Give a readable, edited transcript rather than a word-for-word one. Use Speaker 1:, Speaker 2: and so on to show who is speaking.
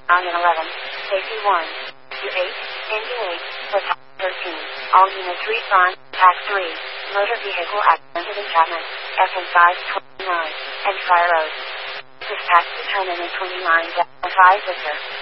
Speaker 1: Union 11, Safety 1, U8, Engine 8, Battalion 13, all units respond, Pack 3, Motor Vehicle Accident Encampment, FN 529, and Fire Road. Dispatch to Terminal 29, 5 Victor.